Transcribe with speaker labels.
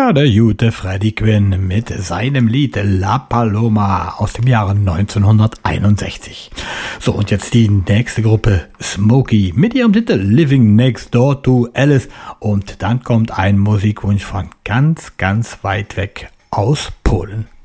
Speaker 1: Ja, der gute Freddie Quinn mit seinem Lied La Paloma aus dem Jahre 1961. So, und jetzt die nächste Gruppe, Smokey, mit ihrem Titel Living Next Door to Alice. Und dann kommt ein Musikwunsch von ganz, ganz weit weg aus Polen.